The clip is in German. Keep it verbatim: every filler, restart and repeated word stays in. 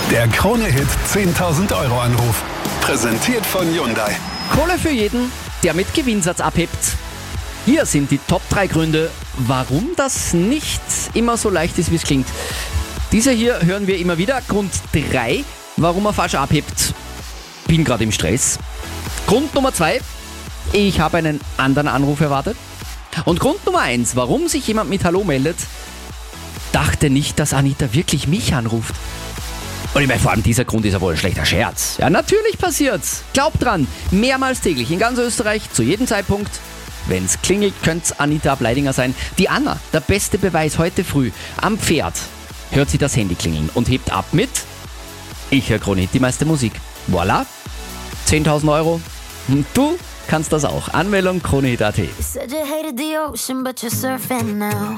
Der Krone-Hit zehntausend Euro Anruf. Präsentiert von Hyundai. Kohle für jeden, der mit Gewinnsatz abhebt. Hier sind die Top drei Gründe, warum das nicht immer so leicht ist, wie es klingt. Diese hier hören wir immer wieder. Grund drei, warum er falsch abhebt. Bin gerade im Stress. Grund Nummer zwei, ich habe einen anderen Anruf erwartet. Und Grund Nummer eins, warum sich jemand mit Hallo meldet, dachte nicht, dass Anita wirklich mich anruft. Und ich meine, vor allem dieser Grund ist ja wohl ein schlechter Scherz. Ja, natürlich passiert's. Glaubt dran, mehrmals täglich in ganz Österreich, zu jedem Zeitpunkt. Wenn's klingelt, könnte's Anita Bleidinger sein. Die Anna, der beste Beweis heute früh, am Pferd, hört sie das Handy klingeln und hebt ab mit Ich höre Krone-Hit, die meiste Musik. Voilà, zehntausend Euro. Und du kannst das auch. Anmeldung Krone-Hit punkt at. You said you hated the ocean, but you're surfing now.